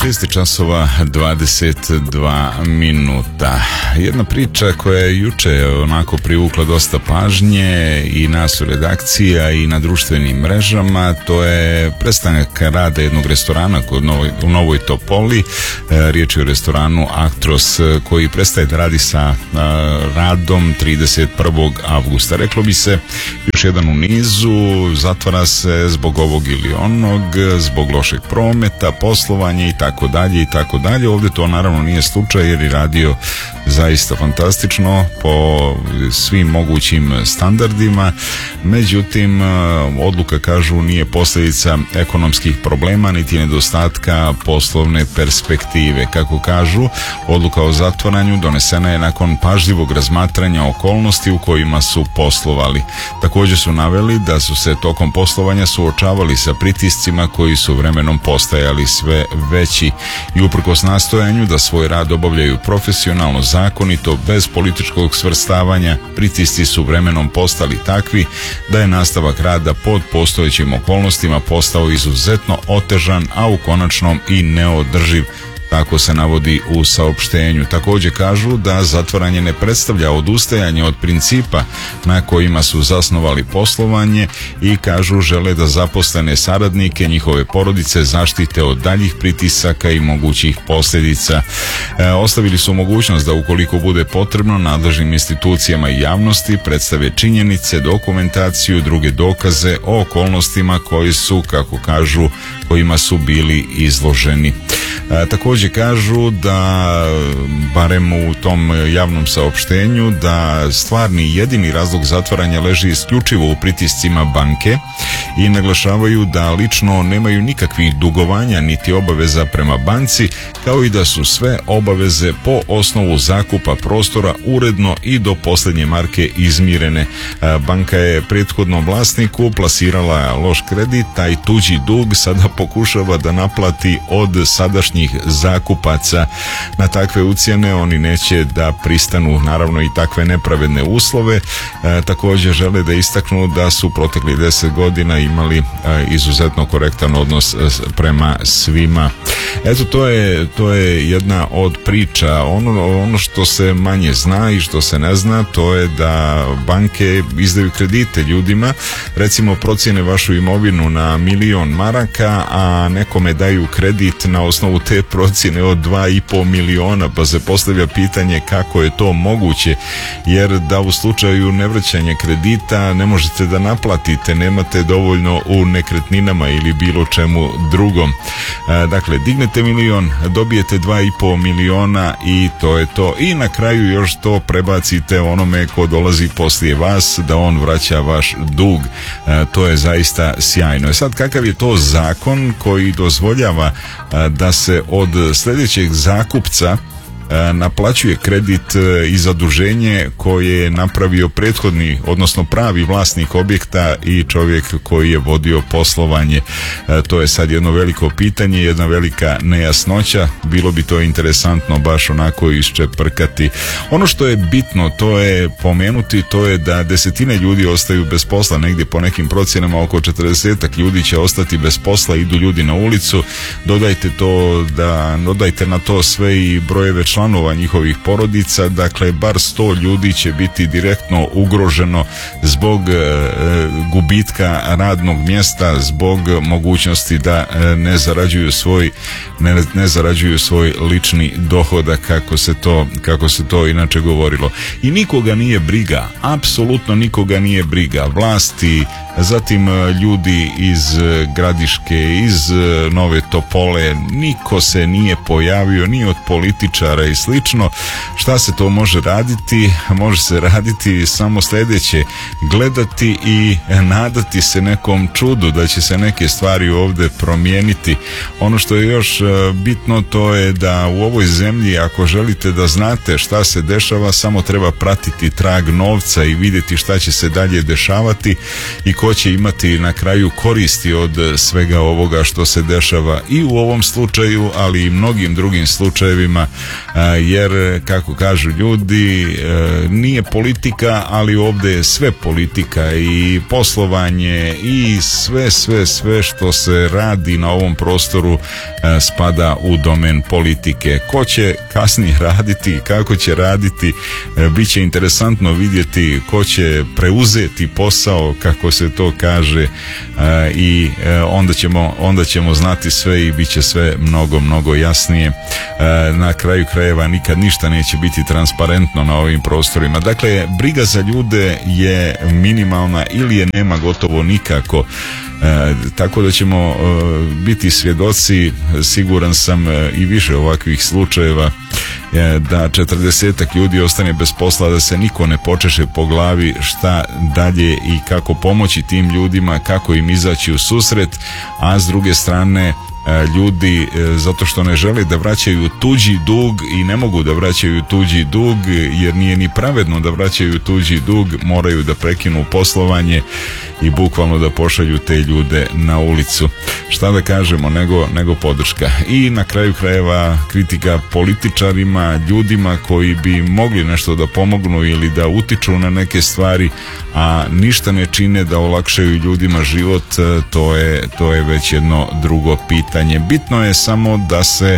6 časova 22 minuta. Jedna priča koja je juče onako privukla dosta pažnje i nas u redakcija i na društvenim mrežama, to je prestanak rada jednog restorana u Novoj Topoli. Riječ je o restoranu Actros koji prestaje da radi sa radom 31. avgusta. Reklo bi se još jedan u nizu, zatvara se zbog ovog ili onog, zbog lošeg prometa, poslovanja i tako dalje i tako dalje. Ovdje to naravno nije slučaj jer je radio zaista fantastično po svim mogućim standardima. Međutim, odluka, kažu, nije posljedica ekonomskih problema niti nedostatka poslovne perspektive. Kako kažu, odluka o zatvaranju donesena je nakon pažljivog razmatranja okolnosti u kojima su poslovali. Također su naveli da su se tokom poslovanja suočavali sa pritiscima koji su vremenom postajali sve veći i uprkos nastojanju da svoj rad obavljaju profesionalno, zakonito, bez političkog svrstavanja, pritisci su vremenom postali takvi da je nastavak rada pod postojećim okolnostima postao izuzetno otežan, a u konačnom i neodrživ. Tako se navodi u saopštenju. Također kažu da zatvaranje ne predstavlja odustajanje od principa na kojima su zasnovali poslovanje i kažu žele da zaposlene saradnike, njihove porodice zaštite od daljih pritisaka i mogućih posljedica. Ostavili su mogućnost da ukoliko bude potrebno nadležnim institucijama i javnosti predstave činjenice, dokumentaciju, druge dokaze o okolnostima koji su, kako kažu, kojima su bili izloženi. Također kažu da, barem u tom javnom saopštenju, da stvarni jedini razlog zatvaranja leži isključivo u pritiscima banke i naglašavaju da lično nemaju nikakvih dugovanja niti obaveza prema banci, kao i da su sve obaveze po osnovu zakupa prostora uredno i do posljednje marke izmirene. Banka je prethodnom vlasniku plasirala loš kredit, taj tuđi dug sada pokušava da naplati od sadašnjih zakupaca. Na takve ucjene oni neće da pristanu, naravno i takve nepravedne uslove. Također žele da istaknu da su protekli 10 godina imali izuzetno korektan odnos prema svima. Eto, to je jedna od priča. Ono što se manje zna i što se ne zna, to je da banke izdaju kredite ljudima, recimo procijene vašu imovinu na 1.000.000 maraka, a nekome daju kredit na osnovu te procjene od 2,5 miliona, pa se postavlja pitanje kako je to moguće, jer da u slučaju nevraćanja kredita ne možete da naplatite, nemate dovoljno u nekretninama ili bilo čemu drugom. Dakle, dignete 1.000.000, dobijete 2,5 miliona i to je to. I na kraju još to prebacite onome ko dolazi poslije vas da on vraća vaš dug. To je zaista sjajno. Sad, kakav je to zakon koji dozvoljava da se od sljedećeg zakupca naplaćuje kredit i zaduženje koje je napravio prethodni, odnosno pravi vlasnik objekta i čovjek koji je vodio poslovanje? To je sad jedno veliko pitanje, jedna velika nejasnoća. Bilo bi to interesantno baš onako iščeprkati. Ono što je bitno, to je pomenuti, to je da desetine ljudi ostaju bez posla, negdje po nekim procjenama oko 40 ljudi će ostati bez posla, idu ljudi na ulicu. Dodajte na to sve i brojeve članova njihovih porodica, dakle bar 100 ljudi će biti direktno ugroženo zbog gubitka radnog mjesta, zbog mogućnosti da ne zarađuju svoj lični dohodak, kako se to inače govorilo. I nikoga nije briga, apsolutno nikoga nije briga, vlasti, zatim ljudi iz Gradiške, iz Nove Topole, niko se nije pojavio, ni od političara i slično. Šta se to može raditi? Može se raditi samo sljedeće: gledati i nadati se nekom čudu da će se neke stvari ovdje promijeniti. Ono što je još bitno, to je da u ovoj zemlji, ako želite da znate šta se dešava, samo treba pratiti trag novca i vidjeti šta će se dalje dešavati i ko će imati na kraju koristi od svega ovoga što se dešava i u ovom slučaju, ali i mnogim drugim slučajevima jer kako kažu ljudi, nije politika, ali ovdje je sve politika i poslovanje i sve što se radi na ovom prostoru spada u domen politike. Ko će kasnije raditi, kako će raditi, bit će interesantno vidjeti ko će preuzeti posao, kako se to kaže, i onda ćemo znati sve i bit će sve mnogo jasnije. Na kraju krajeva nikad ništa neće biti transparentno na ovim prostorima. Dakle, briga za ljude je minimalna ili je nema gotovo nikako. Tako da ćemo biti svjedoci, siguran sam, i više ovakvih slučajeva, da 40 ljudi ostane bez posla, da se niko ne počeše po glavi šta dalje i kako pomoći tim ljudima, kako im izaći u susret, a s druge strane ljudi, zato što ne žele da vraćaju tuđi dug i ne mogu da vraćaju tuđi dug, jer nije ni pravedno da vraćaju tuđi dug, moraju da prekinu poslovanje i bukvalno da pošalju te ljude na ulicu. Šta da kažemo nego podrška. I na kraju krajeva kritika političarima, ljudima koji bi mogli nešto da pomognu ili da utiču na neke stvari, a ništa ne čine da olakšaju ljudima život. To je već jedno drugo pitanje. Bitno je samo da se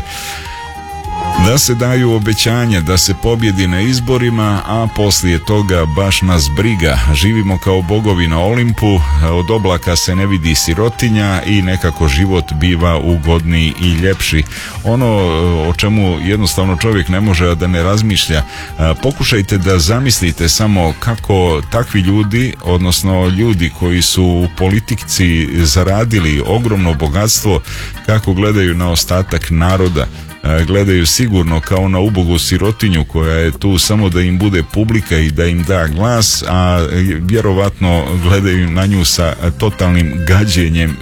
daju obećanja, da se pobjedi na izborima, a poslije toga baš nas briga. Živimo kao bogovi na Olimpu, od oblaka se ne vidi sirotinja i nekako život biva ugodniji i ljepši. Ono o čemu jednostavno čovjek ne može da ne razmišlja, pokušajte da zamislite samo kako takvi ljudi, odnosno ljudi koji su u politici zaradili ogromno bogatstvo, kako gledaju na ostatak naroda. Gledaju sigurno kao na ubogu sirotinju koja je tu samo da im bude publika i da im da glas, a vjerovatno gledaju na nju sa totalnim gađenjem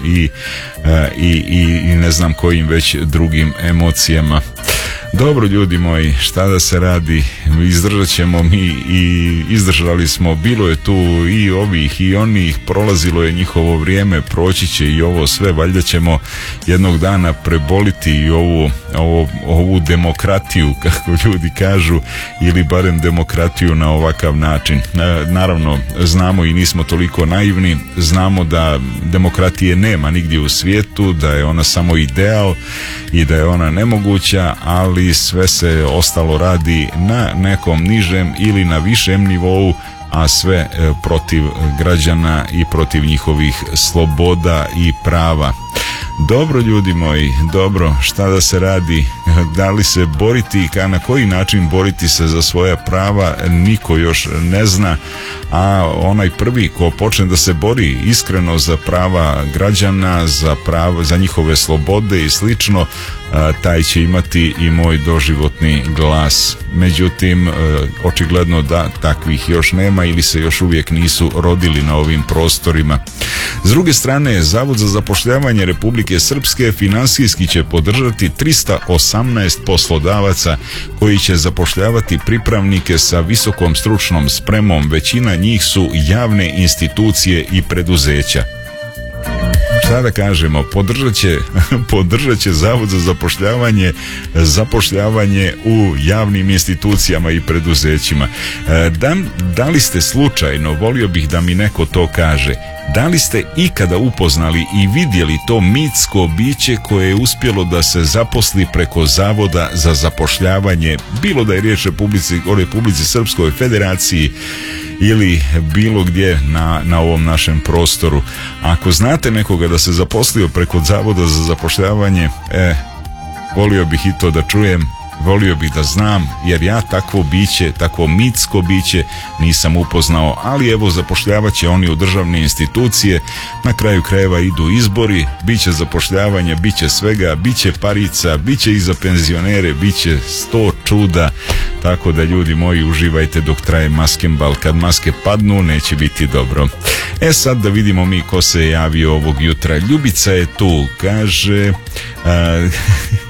i ne znam kojim već drugim emocijama. Dobro, ljudi moji, šta da se radi, izdržat ćemo mi i izdržali smo. Bilo je tu i ovih i onih, prolazilo je njihovo vrijeme, proći će i ovo sve, valjda ćemo jednog dana preboliti i ovu demokratiju, kako ljudi kažu, ili barem demokratiju na ovakav način. Naravno, znamo i nismo toliko naivni, znamo da demokratije nema nigdje u svijetu, da je ona samo ideal i da je ona nemoguća, ali sve se ostalo radi na nekom nižem ili na višem nivou, a sve protiv građana i protiv njihovih sloboda i prava. Dobro, ljudi moji, dobro, šta da se radi, da li se boriti, na koji način boriti se za svoja prava, niko još ne zna, a onaj prvi ko počne da se bori iskreno za prava građana, za njihove slobode i slično, taj će imati i moj doživotni glas. Međutim, očigledno da takvih još nema ili se još uvijek nisu rodili na ovim prostorima. S druge strane, Zavod za zapošljavanje Republike Srpske finansijski će podržati 318 poslodavaca koji će zapošljavati pripravnike sa visokom stručnom spremom. Većina njih su javne institucije i preduzeća. Šta da kažemo, podržat će Zavod za zapošljavanje u javnim institucijama i preduzećima. Da li ste slučajno, volio bih da mi neko to kaže, da li ste ikada upoznali i vidjeli to mitsko biće koje je uspjelo da se zaposli preko Zavoda za zapošljavanje, bilo da je riječ o Republici Srpskoj Federaciji ili bilo gdje na ovom našem prostoru? Ako znate nekoga da se zaposlio preko Zavoda za zapošljavanje, volio bih i to da čujem, volio bih da znam, jer ja takvo biće, takvo mitsko biće nisam upoznao, ali evo, zapošljavat će oni u državne institucije, na kraju krajeva idu izbori, bit će zapošljavanja, bit će svega, bit će parica, bit će i za penzionere, bit će 100 čuda, tako da, ljudi moji, uživajte dok traje maskembal. Kad maske padnu, neće biti dobro. Sad da vidimo mi ko se je javio ovog jutra. Ljubica je tu, kaže...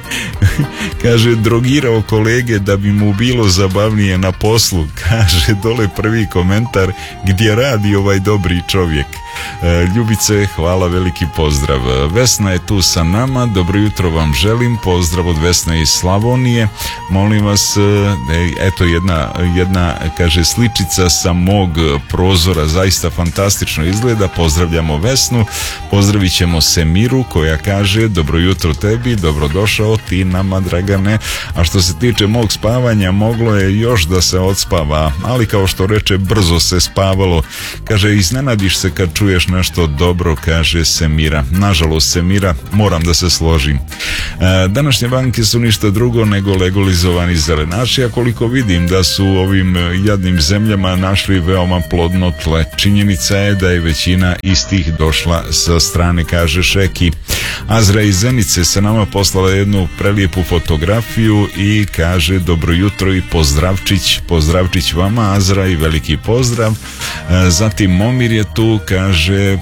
Kaže, drogirao kolege da bi mu bilo zabavnije na poslu. Kaže, dole prvi komentar, gdje radi ovaj dobri čovjek. Ljubice, hvala, veliki pozdrav. Vesna je tu sa nama, dobro jutro vam želim, pozdrav od Vesne iz Slavonije. Molim vas, eto jedna kaže, sličica sa mog prozora, zaista fantastično izgleda. Pozdravljamo Vesnu, pozdravit ćemo Semiru koja kaže, dobro jutro tebi, dobrodošao ti nama, Dragane. A što se tiče mog spavanja, moglo je još da se odspava, ali kao što reče, brzo se spavalo. Kaže, iznenadiš se kad čuješ nešto dobro, kaže Semira. Nažalost, Semira, moram da se složim. Današnje banke su ništa drugo nego legalizovani zelenaši, a koliko vidim da su u ovim jadnim zemljama našli veoma plodno tle. Činjenica je da je većina istih došla sa strane, kaže Šeki. Azra iz Zenice sa nama poslala jednu prelijepu fotografiju i kaže, dobro jutro i pozdravčić vama, Azra, i veliki pozdrav. Zatim Momir je tu, kaže,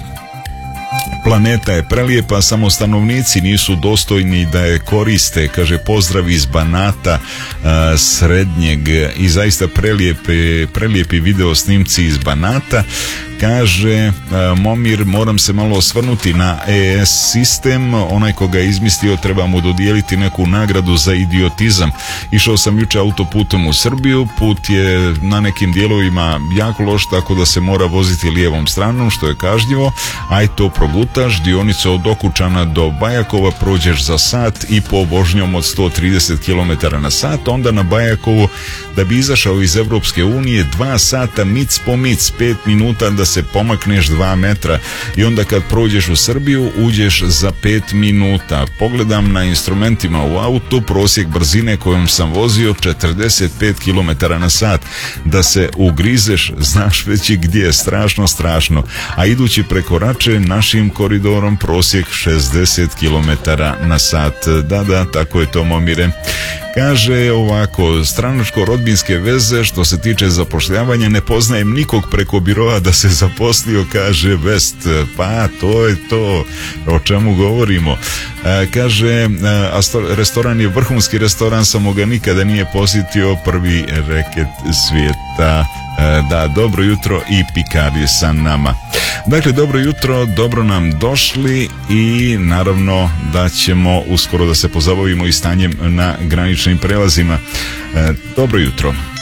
planeta je prelijepa, samo stanovnici nisu dostojni da je koriste. Kaže, pozdrav iz Banata srednjeg, i zaista prelijepi video snimci iz Banata. Kaže Momir, moram se malo osvrnuti na ES sistem, onaj koga je izmislio treba mu dodijeliti neku nagradu za idiotizam. Išao sam juče autoputom u Srbiju, put je na nekim dijelovima jako loš, tako da se mora voziti lijevom stranom, što je kažnjivo. Aj to progutaš, dionicu od Okučana do Bajakova prođeš za sat i po vožnjom od 130 km na sat, onda na Bajakovu da bi izašao iz Evropske unije 2 sata mic po mic, 5 minuta da se pomakneš 2 metra, i onda kad prođeš u Srbiju uđeš za 5 minuta. Pogledam na instrumentima u autu, prosjek brzine kojom sam vozio 45 km na sat. Da se ugrizeš, znaš već i gdje je, strašno. A idući preko Rače našim koridorom prosjek 60 km na sat. Da, tako je to, Momire. Kaže ovako, stranačko-rodbinske veze, što se tiče zapošljavanja, ne poznajem nikog preko biroa da se zaposlio, kaže Vest. Pa to je to o čemu govorimo. Kaže, restoran je vrhunski restoran, samo ga nikada nije posjetio, prvi reket svijeta. Da, dobro jutro i Pikar je sa nama. Dakle, dobro jutro, dobro nam došli, i naravno da ćemo uskoro da se pozabavimo i stanjem na graničnim prelazima. Dobro jutro.